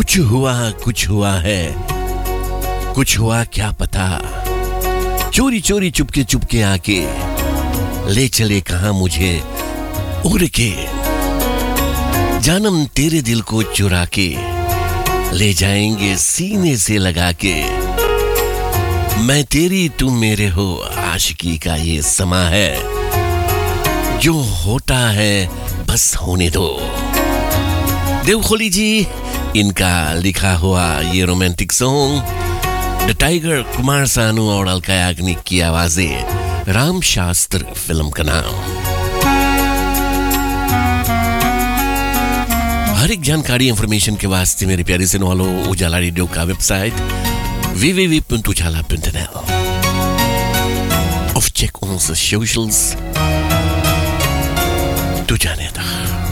कुछ हुआ है, कुछ हुआ क्या पता। चोरी चोरी चुपके चुपके आके ले चले कहां मुझे उड़ के। जानम तेरे दिल को चुरा के ले जाएंगे सीने से लगा के। मैं तेरी तुम मेरे हो, आशिकी का ये समा है। जो होता है बस होने दो। देवखोली जी इनका लिखा हुआ ये romantic song the tiger, Kumar Sanu और अलका याग्निक की आवाजें। राम शास्त्र फिल्म का नाम। हर एक जानकारी इंफॉर्मेशन के वास्ते मेरे प्यारे से वालों, उजाला रेडियो का website www.ujala.nl of check on the socials तो जाने था।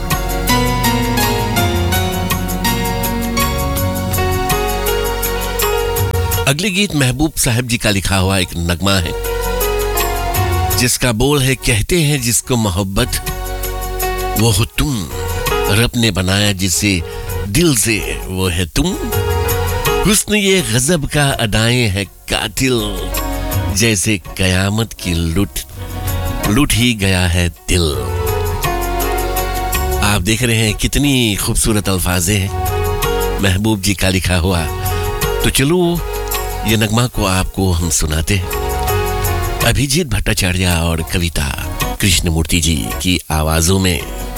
अगले गीत महबूब साहब जी का लिखा हुआ एक नगमा है, जिसका बोल है कहते हैं जिसको मोहब्बत वो हो तुम, रब ने बनाया जिसे दिल से वो है तुम। हुस्न ये गजब का अदाएं है कातिल, जैसे कयामत की लुट ही गया है दिल। आप देख रहे हैं कितनी खूबसूरत अल्फाजें हैं महबूब जी का लिखा हुआ। तो चलो ये नगमा को आपको हम सुनाते हैं। अभिजीत भट्टाचार्य और कविता कृष्णमूर्ति जी की आवाजों में।